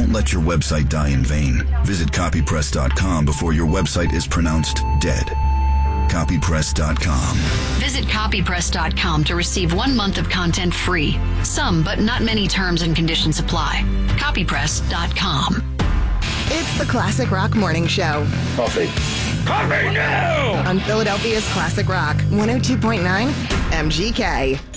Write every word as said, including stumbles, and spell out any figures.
Don't let your website die in vain. Visit copy press dot com before your website is pronounced dead. copy press dot com. Visit copy press dot com to receive one month of content free. Some, but not many terms and conditions apply. copy press dot com. It's the Classic Rock Morning Show. Coffee. Coffee now! On Philadelphia's Classic Rock, one oh two point nine M G K.